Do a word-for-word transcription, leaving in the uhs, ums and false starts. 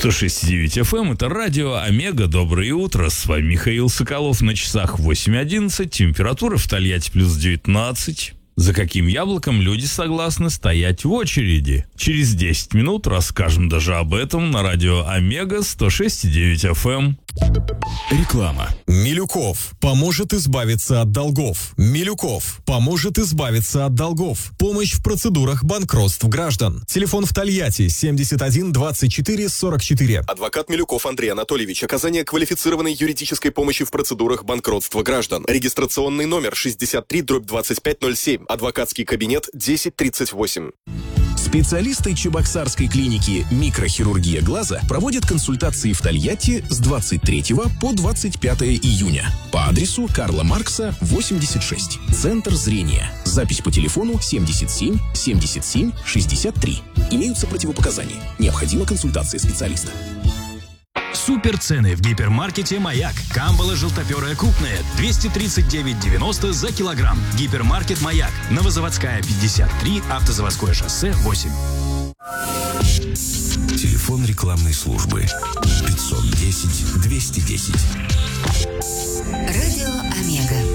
сто шесть и девять эф эм, это радио Омега. Доброе утро, с вами Михаил Соколов. На часах восемь одиннадцать, температура в Тольятти плюс девятнадцать. За каким яблоком люди согласны стоять в очереди? Через десять минут расскажем даже об этом на радио Омега сто шесть и девять эф эм. Реклама. Милюков поможет избавиться от долгов. Милюков поможет избавиться от долгов. Помощь в процедурах банкротств граждан. Телефон в Тольятти семьдесят один двадцать четыре сорок четыре. Адвокат Милюков Андрей Анатольевич. Оказание квалифицированной юридической помощи в процедурах банкротства граждан. Регистрационный номер шестьдесят три дробь двадцать пять ноль семь. Адвокатский кабинет десять тридцать восемь. Специалисты Чебоксарской клиники «Микрохирургия глаза» проводят консультации в Тольятти с двадцать третьего по двадцать пятое июня по адресу Карла Маркса, восемьдесят шесть. Центр зрения. Запись по телефону семьдесят семь семьдесят семь шестьдесят три. Имеются противопоказания. Необходима консультация специалиста. Суперцены в гипермаркете «Маяк». Камбала желтоперая крупная двести тридцать девять девяносто за килограмм. Гипермаркет «Маяк». Новозаводская пятьдесят три, Автозаводское шоссе восемь. Телефон рекламной службы пятьсот десять двести десять. Радио Омега.